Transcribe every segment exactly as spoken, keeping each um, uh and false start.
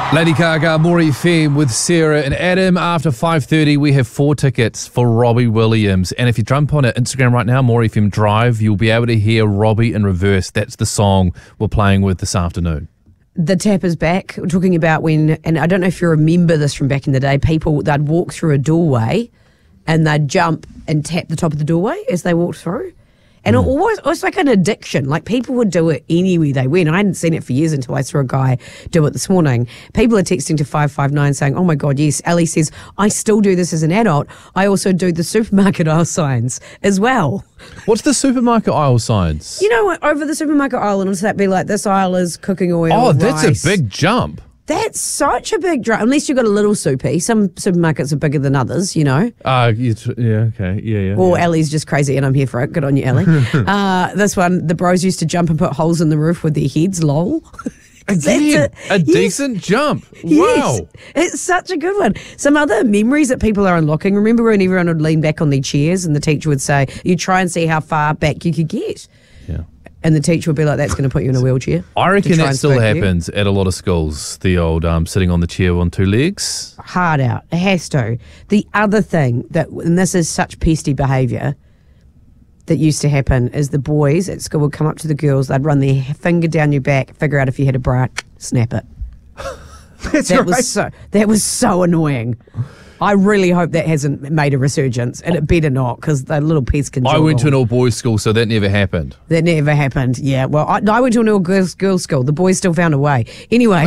Lady Gaga, More F M with Sarah and Adam. After five thirty, we have four tickets for Robbie Williams. And if you jump on our Instagram right now, More F M Drive, you'll be able to hear Robbie in reverse. That's the song we're playing with this afternoon. The tap is back. We're talking about when, and I don't know if you remember this from back in the day, people, they'd walk through a doorway and they'd jump and tap the top of the doorway as they walked through. And mm. it always, it was like an addiction. Like, people would do it anywhere they went. I hadn't seen it for years until I saw a guy do it this morning. People are texting to five five nine saying, oh my God, yes. Ellie says, I still do this as an adult. I also do the supermarket aisle signs as well. What's the supermarket aisle signs? You know what? Over the supermarket aisle, and it'll be like, this aisle is cooking oil. Oh, that's rice. a big jump. That's such a big drop, unless you've got a little soupy. Some supermarkets are bigger than others, you know. Uh, yeah, okay, yeah, yeah. Well, yeah. Ellie's just crazy and I'm here for it. Good on you, Ellie. uh, this one, the bros used to jump and put holes in the roof with their heads, lol. Again, a, a yes. decent jump. Wow. Yes, it's such a good one. Some other memories that people are unlocking. Remember when everyone would lean back on their chairs and the teacher would say, you try and see how far back you could get. Yeah. And the teacher would be like, that's going to put you in a wheelchair. I reckon that still happens you. at a lot of schools, the old um, sitting on the chair on two legs. Hard out. It has to. The other thing, that, and this is such pesty behaviour that used to happen, is the boys at school would come up to the girls, they'd run their finger down your back, figure out if you had a bra, snap it. That's that right. was so That was so annoying. I really hope that hasn't made a resurgence, and it better not, because the little pets can. I went to an all-boys school, so that never happened. That never happened, yeah. Well, I, I went to an all-girls girls school. The boys still found a way. Anyway,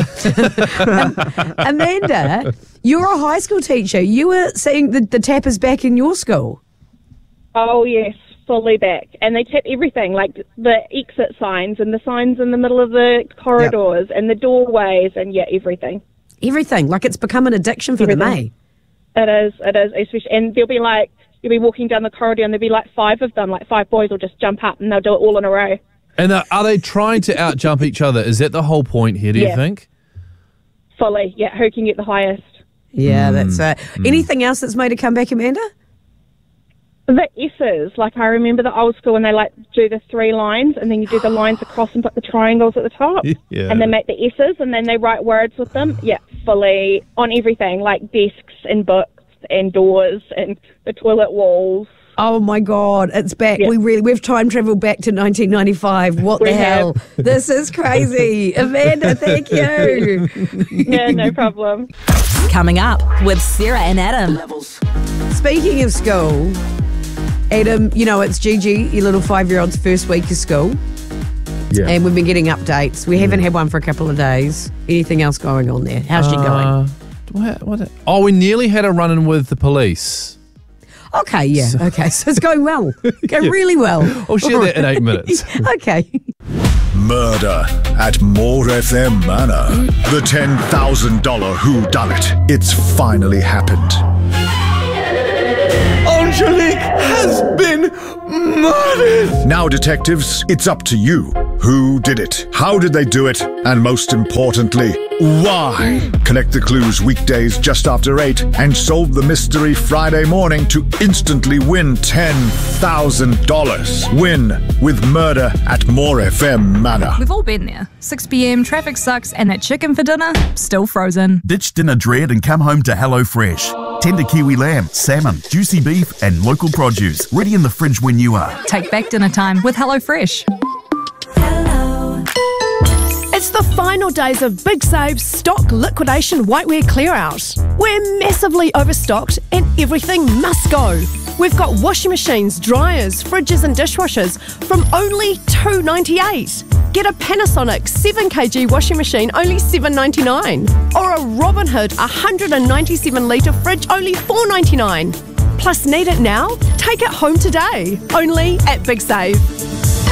Amanda, you're a high school teacher. You were saying that the tap is back in your school. Oh, yes, fully back. And they tap everything, like the exit signs and the signs in the middle of the corridors yep. and the doorways and, yeah, everything. Everything. Like, it's become an addiction for everything. them, eh? It is, it is, especially, and there'll be like, you'll be walking down the corridor and there'll be like five of them, like five boys will just jump up and they'll do it all in a row. And uh, are they trying to out-jump each other? Is that the whole point here, do yeah. you think? Fully, yeah, who can get the highest. Yeah, mm. that's it. Uh, mm. Anything else that's made a comeback, Amanda? The S's, like I remember the old school when they like do the three lines and then you do the lines across and put the triangles at the top. Yeah. And they make the S's and then they write words with them. Yeah, fully on everything, like desks and books and doors and the toilet walls. Oh my God, it's back. Yeah. We really we've time traveled back to nineteen ninety-five. What we the hell? have. This is crazy. Amanda, thank you. Yeah, no problem. Coming up with Sarah and Adam. Speaking of school, Adam, you know, it's Gigi, your little five-year-old's first week of school. Yeah. And we've been getting updates. We haven't mm. had one for a couple of days. Anything else going on there? How's she uh, going? What, what, oh, we nearly had a run-in with the police. Okay, yeah. So, okay, so it's going well. Going yeah. really well. I'll share that in eight minutes. Okay. Murder at More F M Manor. The ten thousand dollars whodunit. It's finally happened. Angelique has been murdered! Now, detectives, it's up to you. Who did it? How did they do it? And most importantly, why? Collect the clues weekdays just after eight and solve the mystery Friday morning to instantly win ten thousand dollars. Win with Murder at More F M Manor. We've all been there. six p.m, traffic sucks, and that chicken for dinner, still frozen. Ditch dinner dread and come home to HelloFresh. Tender kiwi lamb, salmon, juicy beef, and local produce. Ready in the fridge when you are. Take back dinner time with HelloFresh. It's the final days of Big Save's stock liquidation whiteware clear-out. We're massively overstocked and everything must go. We've got washing machines, dryers, fridges and dishwashers from only two dollars ninety-eight. Get a Panasonic seven kilogram washing machine, only seven dollars ninety-nine. Or a Robinhood one hundred ninety-seven litre fridge, only four dollars ninety-nine. Plus, need it now? Take it home today. Only at Big Save.